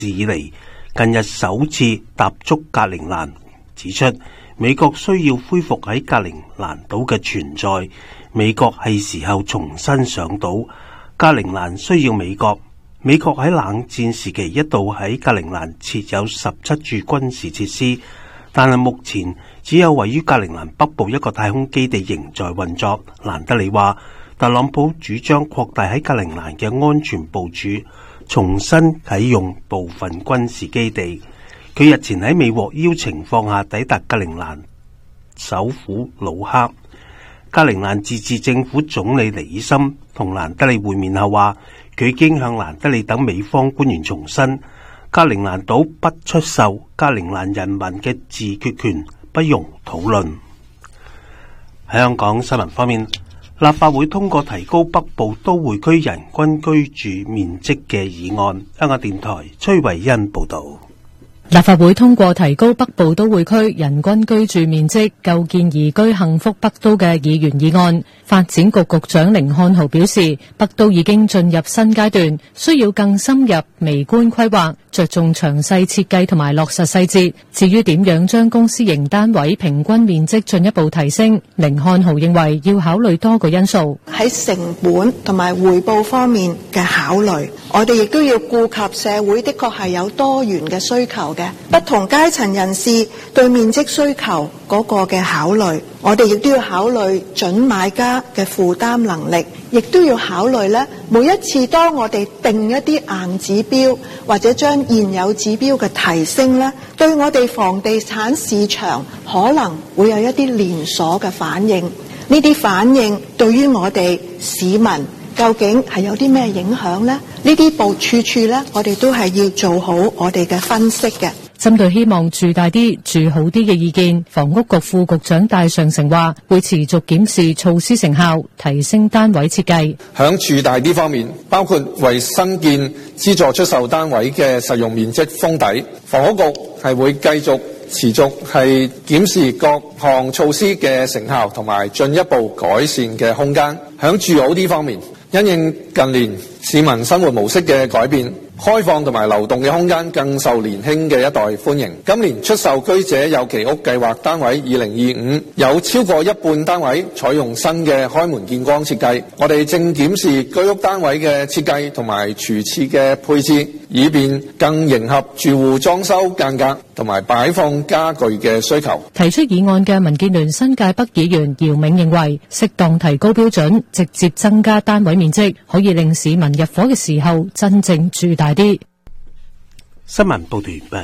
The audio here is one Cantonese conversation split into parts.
以嚟近日首次踏足格陵蘭，指出美國需要恢復喺格陵蘭島嘅存在，美國係時候重新上島，格陵蘭需要美國。美國喺冷戰時期一度喺格陵蘭設有17處軍事設施，但係目前只有位於格陵蘭北部一個太空基地仍在運作。蘭德里話，特朗普主張擴大喺格陵蘭嘅安全部署，重新啟用部分軍事基地。佢日前喺未獲邀請況下抵達格陵蘭首府魯克。格陵蘭自治政府總理尼爾森同蘭德里會面後話，佢已經向蘭德里等美方官員重申，格陵蘭島不出售，格陵蘭人民嘅自決權不容討論。喺香港新聞方面，立法會通過提高北部都會區人均居住面積嘅議案。香港電台崔慧欣報道。 立法會通過提高北部都會區人均居住面積，構建宜居幸福北都嘅議員議案。發展局局長甯漢豪表示，北都已經進入新階段，需要更深入微觀規劃，着重詳細設計同埋落實細節。至於點樣將公私營單位平均面積進一步提升，甯漢豪認為要考慮多個因素， 喺成本同埋回報方面嘅考慮，我哋亦都要顧及社會的確係有多元嘅需求嘅，不同階層人士對面積需求嗰個嘅考慮，我哋亦都要考慮準買家嘅負擔能力，亦都要考慮咧，每一次當我哋定一啲硬指標或者將現有指標嘅提升咧，對我哋房地產市場可能會有一啲連鎖嘅反應。呢啲反應對於我哋市民究竟係有啲咩影響呢？呢啲處處咧，我哋都係要做好我哋嘅分析嘅。 針對希望住大啲、住好啲嘅意見，房屋局副局長戴尚成話，會持續檢視措施成效，提升單位設計。 響住大啲方面，包括為新建資助出售單位嘅實用面積封底，房屋局係會繼續持續係檢視各項措施嘅成效同埋進一步改善嘅空間。響住好啲方面，因應近年市民生活模式嘅改變，開放同埋流動嘅空間更受年輕嘅一代歡迎。今年出售居者有其屋計劃單位2025有超過一半單位採用新嘅開門見光設計。我哋正檢視居屋單位嘅設計同埋廚廁嘅配置，以便更迎合住戶裝修間隔同埋擺放家具嘅需求。 提出議案嘅民建聯新界北議員姚銘認為，適當提高標準，直接增加單位面積，可以令市民入伙嘅時候真正住大啲。 新聞報道完畢。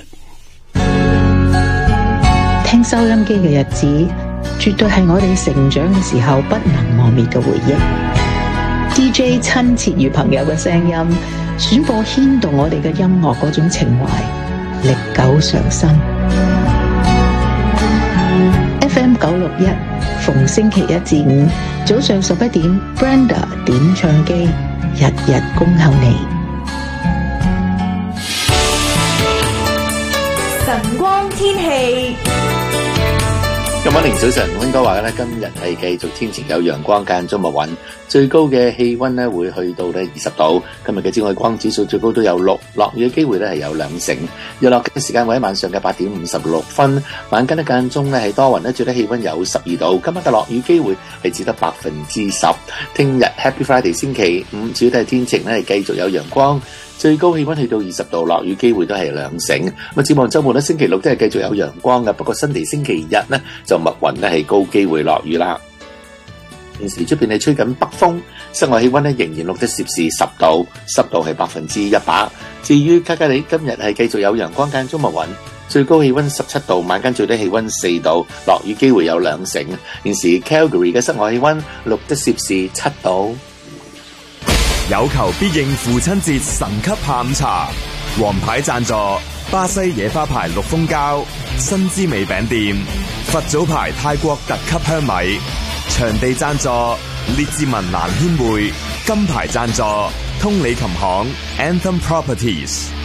聽收音機嘅日子，絕對係我哋成長嘅時候不能磨滅嘅回憶。DJ 親切如朋友嘅聲音，選播牽動我哋嘅音樂嗰種情懷，歷久常新。FM 961，逢星期一至五早上11點 ，Brenda 點唱機，日日恭候你。 晨光天氣。 今晚早晨，溫哥華咧今日係繼續天晴有陽光間中密雲，最高嘅氣溫咧會去到咧20度。今日嘅紫外光指數最高都有6，落雨嘅機會咧係有2成。日落嘅時間會喺晚上嘅8點56分，晚間間中咧係多雲咧，最低氣溫有12度。今晚嘅落雨機會係只得10%。聽日 Happy Friday 星期五主要都係天晴咧，係繼續有陽光。最高氣溫去到20度，落雨機會都係2成。咁展望週末咧，星期六都係繼續有陽光嘅，不過新地星期日呢，就密雲咧係高機會落雨啦。現時出邊係吹緊北風，室外氣溫咧仍然錄得攝氏10度，濕度係100%。至於卡加里今日係繼續有陽光間中密雲，最高氣溫17度，晚間最低氣溫4度，落雨機會有2成。現時 Calgary 嘅室外氣溫錄得攝氏7度。 有求必應父親節神級下午茶，王牌贊助巴西野花牌綠蜂膠、新滋味餅店、佛祖牌泰國特級香米，場地贊助列治文蘭軒會，金牌贊助通利琴行 Anthem Properties。